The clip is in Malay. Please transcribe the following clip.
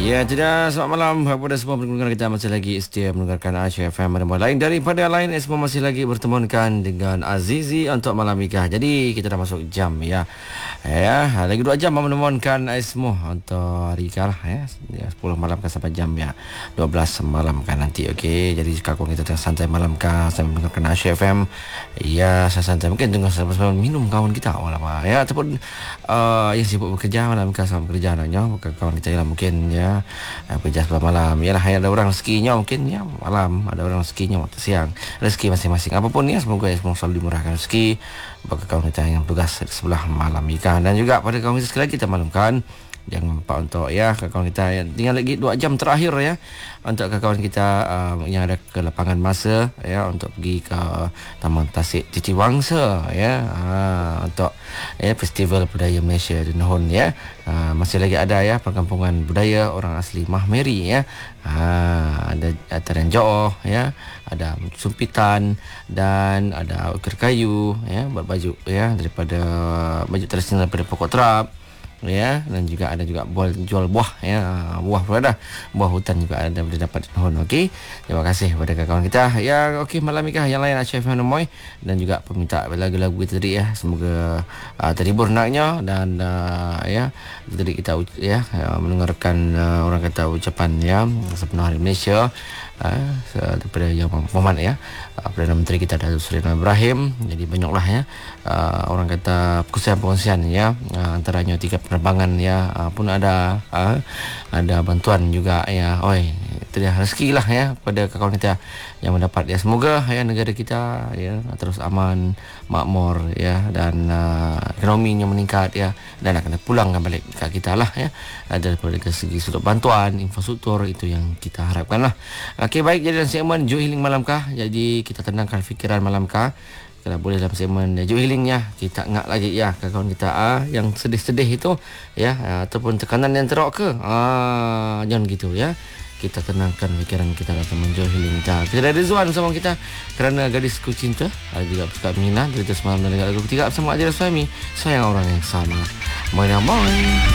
Ya, tidak. Selamat malam kepada semua pendengar kita masih lagi setia mendengarkan Aisyah FM. Ada lain daripada lain, semua masih lagi bertemankan dengan Azizi untuk malam nikah. Jadi kita dah masuk jam ya. Ya, lagi 2 jam menemukan semua untuk hari nikah lah ya. 10 malam kan sampai jam ya 12 malam kan nanti. Okey, jadi kakak kita tengah santai malam kan sambil mendengarkan Aisyah FM. Ya, saya santai mungkin tengah sambil minum kawan kita lama ya, ataupun yang sibuk bekerja malam kan sama bekerja anaknya kawan kita lah mungkin ya. Kerja sebelah malam. Yalah, ada orang rezekinya mungkin ya malam, ada orang rezekinya waktu siang. Rezeki masing-masing. Apapun ya, semoga semua selalu dimurahkan rezeki bagi kawan kita yang tugas sebelah malam ikan. Dan juga pada kawan kita sekali kita maklumkan, jangan lupa untuk ya kawan kita yang tinggal lagi 2 jam terakhir ya, untuk kawan kita yang ada kelapangan masa ya untuk pergi ke Taman Tasik Titi Wangsa ya, untuk ya Festival Budaya Malaysia di Nahun ya. Masih lagi ada ya perkampungan budaya orang asli Mahmeri ya. Ada tarian Jawa ya, ada sumpitan dan ada ukir kayu ya, buat baju ya daripada baju tradisional daripada pokok terap ya, dan juga ada juga jual buah ya, buah pun ada, buah hutan juga ada boleh dapat di Nahun. Okey, terima kasih kepada kawan kita ya. Okey, malam nikah yang lain Chef Hanomoy dan juga peminta lagu-lagu kita tadi ya, semoga terhibur naknya dan ya tadi kita ya mendengarkan orang kata ucapan ya sepenuh hari Malaysia daripada Yang Muhammad ya, Perdana Menteri kita Datuk Seri Anwar Ibrahim. Jadi banyaklah ya orang kata perkongsian ya, antaranya tiket penerbangan ya pun ada bantuan juga ya. Oi, itu dia rezeki lah ya pada kawan kita yang mendapat ya. Semoga ya negara kita ya terus aman, makmur ya, dan ekonominya meningkat ya, dan akan pulangkan balik ke kita lah ya, daripada segi sudut bantuan infrastruktur itu yang kita harapkan lah. Okey, baik, jadi dalam segmen Joe Healing Malamkah, jadi kita tenangkan fikiran malamkah. Kalau boleh dalam segmen Joe Healing ya, kita ngak lagi ya kawan kita yang sedih-sedih itu ya, ataupun tekanan yang teruk ke, jangan gitu ya. Kita tenangkan fikiran kita dalam segmen Joe Healing kita. Kita ada Rizwan bersama kita, kerana gadisku cinta, juga suka Mina dari semalam, dan lagu ketiga bersama Ajar Suami, sayang orang yang sama. Moin.